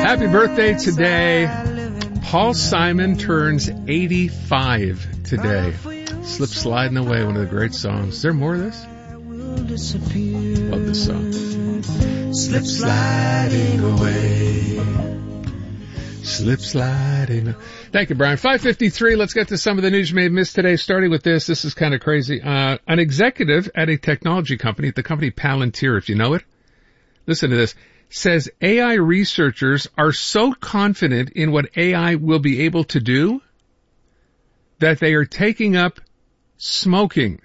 Happy birthday today. Paul Simon turns 85 today. Slip Sliding Away, one of the great songs. Is there more of this? Love this song. Slip sliding away. Slip sliding. Thank you, Brian. 5:53. Let's get to some of the news you may have missed today, starting with this. This is kind of crazy. An executive at a technology company, the company Palantir, if you know it, listen to this, says AI researchers are so confident in what AI will be able to do that they are taking up smoking.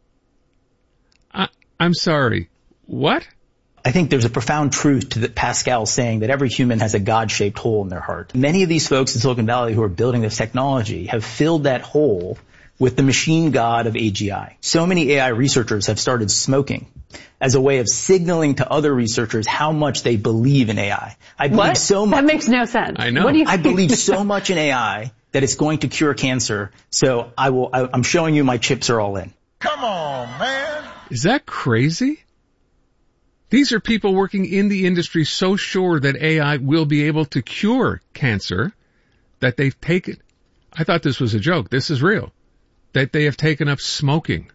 I'm sorry. What? I think there's a profound truth to Pascal saying that every human has a God-shaped hole in their heart. Many of these folks in Silicon Valley who are building this technology have filled that hole with the machine god of AGI. So many AI researchers have started smoking as a way of signaling to other researchers how much they believe in AI. I believe so much. That makes no sense. I know. What do you I believe so much in AI that it's going to cure cancer. So I'm showing you my chips are all in. Come on, man. Is that crazy? These are people working in the industry so sure that AI will be able to cure cancer that they've taken. I thought this was a joke. This is real. That they have taken up smoking.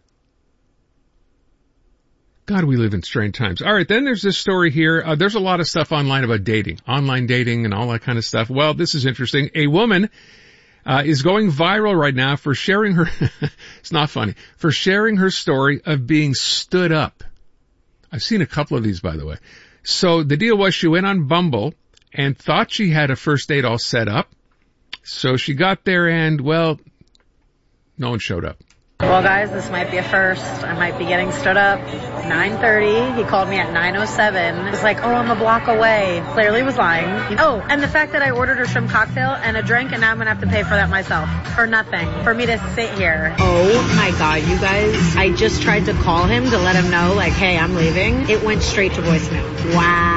God, we live in strange times. All right, then there's this story here. There's a lot of stuff online about dating, online dating and all that kind of stuff. Well, this is interesting. A woman is going viral right now for sharing her, it's not funny, for sharing her story of being stood up. I've seen a couple of these, by the way. So the deal was she went on Bumble and thought she had a first date all set up. So she got there and, well, no one showed up. Well, guys, this might be a first. I might be getting stood up. 9:30. He called me at 9:07. He was like, oh, I'm a block away. Clearly was lying. Oh, and the fact that I ordered a shrimp cocktail and a drink, and now I'm going to have to pay for that myself. For nothing. For me to sit here. Oh, my God, you guys. I just tried to call him to let him know, like, hey, I'm leaving. It went straight to voicemail.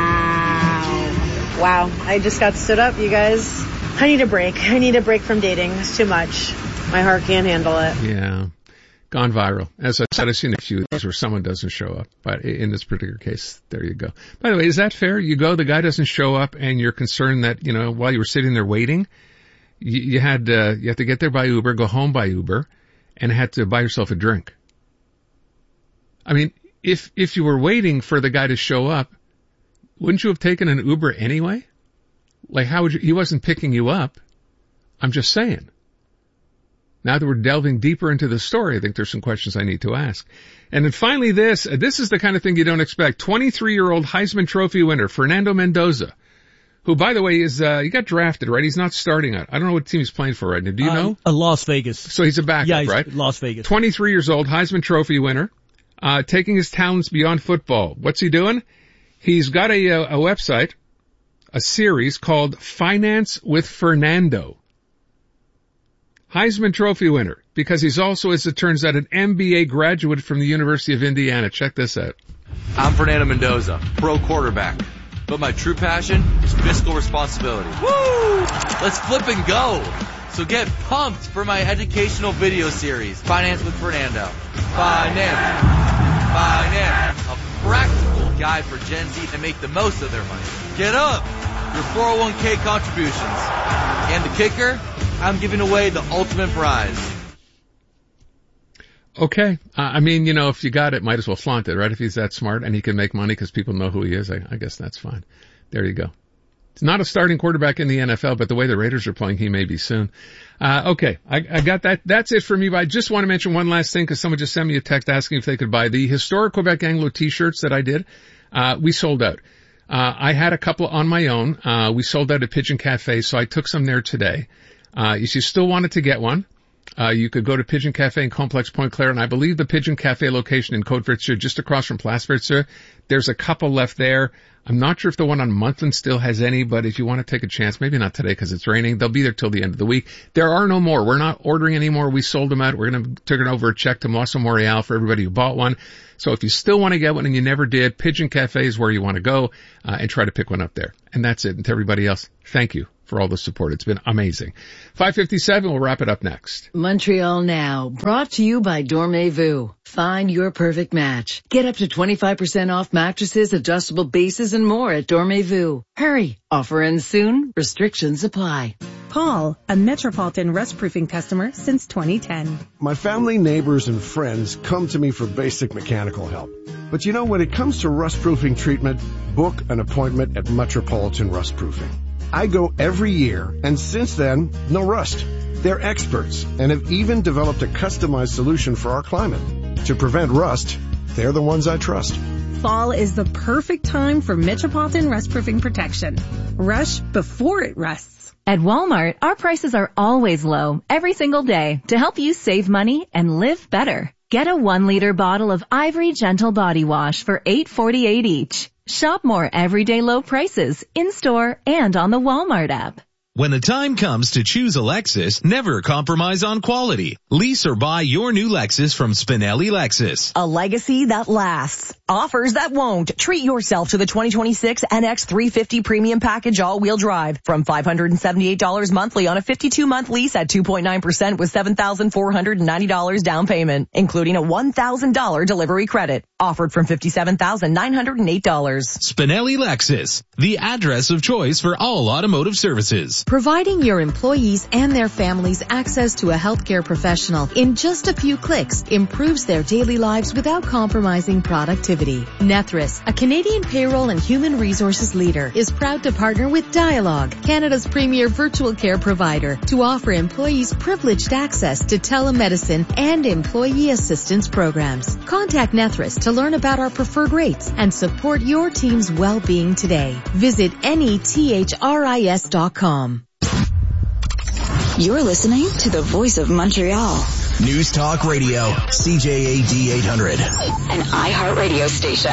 Wow. I just got stood up, you guys. I need a break. I need a break from dating. It's too much. My heart can't handle it. Yeah. Gone viral. As I said, I've seen a few of these where someone doesn't show up. But in this particular case, there you go. By the way, is that fair? You go, the guy doesn't show up, and you're concerned that, while you were sitting there waiting, you had to get there by Uber, go home by Uber, and had to buy yourself a drink. I mean, if you were waiting for the guy to show up, wouldn't you have taken an Uber anyway? Like, how would you, he wasn't picking you up. I'm just saying. Now that we're delving deeper into the story, I think there's some questions I need to ask. And then finally this is the kind of thing you don't expect. 23-year-old Heisman Trophy winner, Fernando Mendoza, who, by the way, is, he got drafted, right? He's not starting out. I don't know what team he's playing for right now. Do you know? Las Vegas. So he's a backup, right? Las Vegas. 23 years old, Heisman Trophy winner, taking his talents beyond football. What's he doing? He's got a website, a series called Finance with Fernando. Heisman Trophy winner, because he's also, as it turns out, an MBA graduate from the University of Indiana. Check this out. I'm Fernando Mendoza, pro quarterback. But my true passion is fiscal responsibility. Woo! Let's flip and go. So get pumped for my educational video series, Finance with Fernando. Finance. A practical guide for Gen Z to make the most of their money. Get up. Your 401k contributions. And the kicker? I'm giving away the ultimate prize. Okay. I mean, if you got it, might as well flaunt it, right? If he's that smart and he can make money because people know who he is, I guess that's fine. There you go. He's not a starting quarterback in the NFL, but the way the Raiders are playing, he may be soon. Okay. I got that. That's it for me. But I just want to mention one last thing because someone just sent me a text asking if they could buy the historic Quebec Anglo t-shirts that I did. We sold out. I had a couple on my own. We sold out at Pigeon Cafe, so I took some there today. If you still wanted to get one, you could go to Pigeon Cafe in Complex Point Claire, and I believe the Pigeon Cafe location in Côte-Vertu, just across from Place Vertu, there's a couple left there. I'm not sure if the one on Muntland still has any, but if you want to take a chance, maybe not today because it's raining, they'll be there till the end of the week. There are no more. We're not ordering any more. We sold them out. We're going to turn over a check to Mosso Montreal for everybody who bought one. So if you still want to get one and you never did, Pigeon Cafe is where you want to go, and try to pick one up there. And that's it. And to everybody else, thank you for all the support. It's been amazing. 5:57, we'll wrap it up next. Montreal Now, brought to you by Dormez-vous. Find your perfect match. Get up to 25% off mattresses, adjustable bases, and more at Dormez-vous. Hurry, offer ends soon, restrictions apply. Paul, a Metropolitan rust-proofing customer since 2010. My family, neighbors, and friends come to me for basic mechanical help. But you know, when it comes to rust-proofing treatment, book an appointment at Metropolitan Rust-Proofing. I go every year, and since then, no rust. They're experts and have even developed a customized solution for our climate. To prevent rust, they're the ones I trust. Fall is the perfect time for Metropolitan rust-proofing protection. Rush before it rusts. At Walmart, our prices are always low, every single day, to help you save money and live better. Get a 1-liter bottle of Ivory Gentle Body Wash for $8.48 each. Shop more everyday low prices in-store and on the Walmart app. When the time comes to choose a Lexus, never compromise on quality. Lease or buy your new Lexus from Spinelli Lexus. A legacy that lasts. Offers that won't. Treat yourself to the 2026 NX 350 Premium Package All-Wheel Drive from $578 monthly on a 52-month lease at 2.9% with $7,490 down payment, including a $1,000 delivery credit. Offered from $57,908. Spinelli Lexus, the address of choice for all automotive services. Providing your employees and their families access to a healthcare professional in just a few clicks improves their daily lives without compromising productivity. Nethris, a Canadian payroll and human resources leader, is proud to partner with Dialogue, Canada's premier virtual care provider, to offer employees privileged access to telemedicine and employee assistance programs. Contact Nethris to learn about our preferred rates and support your team's well-being today. Visit nethris.com. You're listening to the Voice of Montreal. News Talk Radio, CJAD 800. An iHeartRadio station.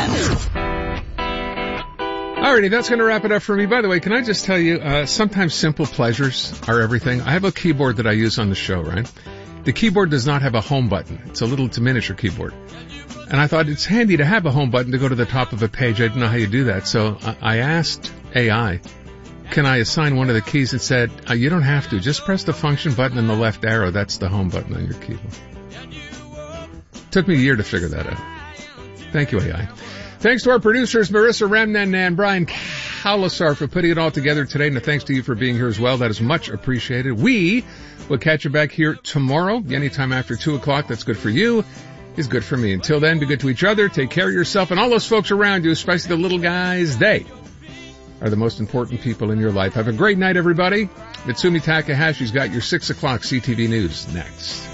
Alrighty, that's going to wrap it up for me. By the way, can I just tell you, sometimes simple pleasures are everything. I have a keyboard that I use on the show, right? The keyboard does not have a home button. It's a miniature keyboard. And I thought it's handy to have a home button to go to the top of a page. I didn't know how you do that. So I asked AI, can I assign one of the keys? It said, you don't have to. Just press the function button and the left arrow. That's the home button on your keyboard. Took me a year to figure that out. Thank you, AI. Thanks to our producers, Marissa Remnan and Brian Kalasar, for putting it all together today. And thanks to you for being here as well. That is much appreciated. We will catch you back here tomorrow, anytime after 2 o'clock. That's good for you. Is good for me. Until then, be good to each other. Take care of yourself and all those folks around you, especially the little guys. They are the most important people in your life. Have a great night, everybody. Mitsumi Takahashi's got your 6 o'clock CTV News next.